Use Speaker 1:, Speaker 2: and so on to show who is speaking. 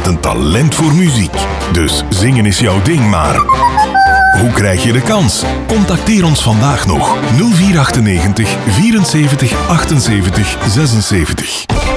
Speaker 1: met een talent voor muziek. Dus zingen is jouw ding, maar hoe krijg je de kans? Contacteer ons vandaag nog. 0498 74 78 76.